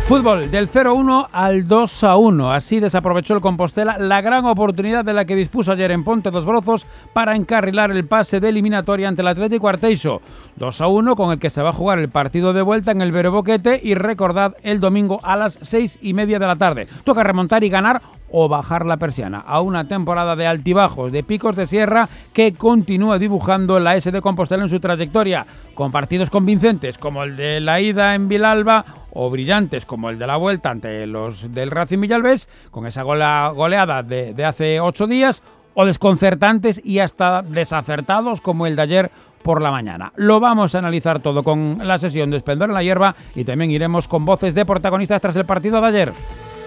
Fútbol, del 0-1 al 2-1. Así desaprovechó el Compostela la gran oportunidad de la que dispuso ayer en Ponte dos Brozos para encarrilar el pase de eliminatoria ante el Atlético Arteixo. 2-1 con el que se va a jugar el partido de vuelta en el Vero Boquete y recordad el domingo a las 6:30 de la tarde. Toca remontar y ganar o bajar la persiana a una temporada de altibajos, de picos de sierra que continúa dibujando la S de Compostela en su trayectoria, con partidos convincentes como el de la ida en Vilalba o brillantes como el de la vuelta ante los del Racing Villalbés, con esa goleada de hace 8 días, o desconcertantes y hasta desacertados como el de ayer por la mañana. Lo vamos a analizar todo con la sesión de Esplendor en la Hierba y también iremos con voces de protagonistas tras el partido de ayer.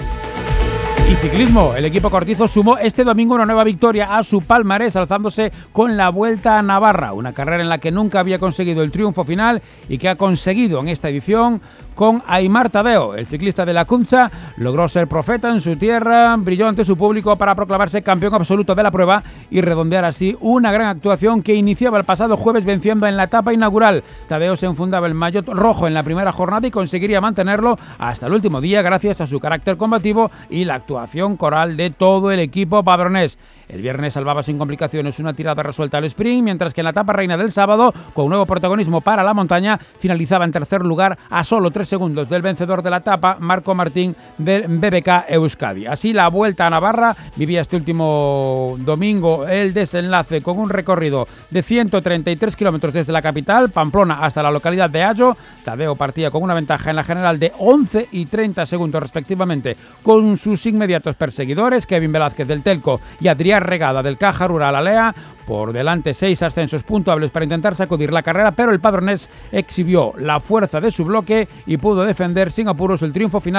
Y ciclismo, el equipo Cortizo sumó este domingo una nueva victoria a su palmarés, alzándose con la Vuelta a Navarra, una carrera en la que nunca había conseguido el triunfo final y que ha conseguido en esta edición con Aimar Tadeo. El ciclista de la Cunza logró ser profeta en su tierra, brilló ante su público para proclamarse campeón absoluto de la prueba y redondear así una gran actuación que iniciaba el pasado jueves venciendo en la etapa inaugural. Tadeo se enfundaba el maillot rojo en la primera jornada y conseguiría mantenerlo hasta el último día gracias a su carácter combativo y la actuación coral de todo el equipo padronés. El viernes salvaba sin complicaciones una tirada resuelta al sprint, mientras que en la etapa reina del sábado, con nuevo protagonismo para la montaña, finalizaba en tercer lugar a solo 3 segundos del vencedor de la etapa, Marco Martín del BBK Euskadi. Así la Vuelta a Navarra vivía este último domingo el desenlace con un recorrido de 133 kilómetros desde la capital, Pamplona, hasta la localidad de Ayo. Tadeo partía con una ventaja en la general de 11 y 30 segundos respectivamente, con sus inmediatos perseguidores, Kevin Velázquez del Telco y Adrián Regada del Caja Rural Alea. Por delante 6 ascensos puntuables para intentar sacudir la carrera, pero el padronés exhibió la fuerza de su bloque y pudo defender sin apuros el triunfo final